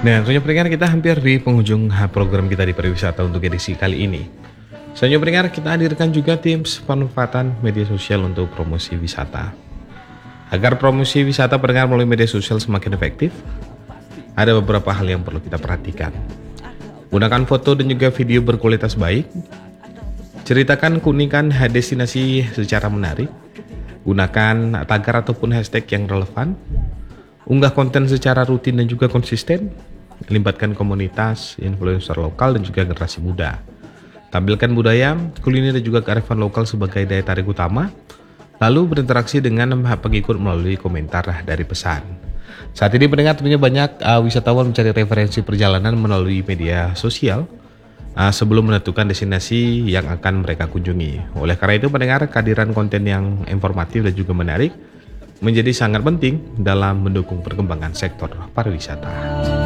Nah, tentunya pendengar kita hampir di penghujung program kita di pariwisata untuk edisi kali ini. Selanjutnya pendengar kita hadirkan juga tips pemanfaatan media sosial untuk promosi wisata. Agar promosi wisata pendengar melalui media sosial semakin efektif, ada beberapa hal yang perlu kita perhatikan. Gunakan foto dan juga video berkualitas baik. Ceritakan keunikan destinasi secara menarik. Gunakan tagar ataupun hashtag yang relevan. Unggah konten secara rutin dan juga konsisten. Libatkan komunitas, influencer lokal dan juga generasi muda. Tampilkan budaya, kuliner dan juga kearifan lokal sebagai daya tarik utama. Lalu berinteraksi dengan pengikut melalui komentar dari pesan. Saat ini pendengar tentunya banyak wisatawan mencari referensi perjalanan melalui media sosial sebelum menentukan destinasi yang akan mereka kunjungi. Oleh karena itu pendengar, kehadiran konten yang informatif dan juga menarik menjadi sangat penting dalam mendukung perkembangan sektor pariwisata.